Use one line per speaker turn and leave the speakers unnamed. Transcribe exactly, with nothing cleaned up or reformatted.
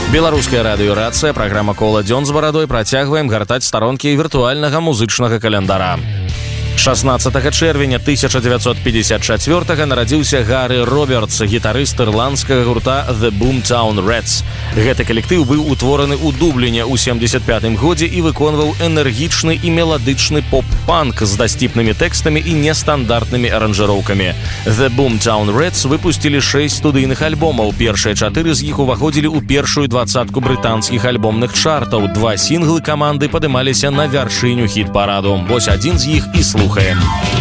Беларуская радыёрацыя, праграма «Кола дзён з барадой». Працягваем гартаць старонкі віртуальнага музычнага календара. шаснаццатага чэрвеня тысяча дзевяцьсот пятьдесят чацвёртага нарадзіўся Гары Робертс, гітарыст ірландскага гурта The Boomtown Rats. Гэты калектыў быў утвораны ў Дубліне ў семдзесят пятым годзе і выконваў энергічны і меладычны поп-панк з дасціпнымі тэкстамі і нестандартнымі аранжыроўкамі. The Boomtown Rats выпусцілі шэсць студыйных альбомаў. Першыя чатыры з іх уваходзілі ў першую двадцатку брытанскіх альбомных чартаў. Два сінглы каманды падымаліся на вяршыню хіт-параду. Вось адзін з іх і слухаем.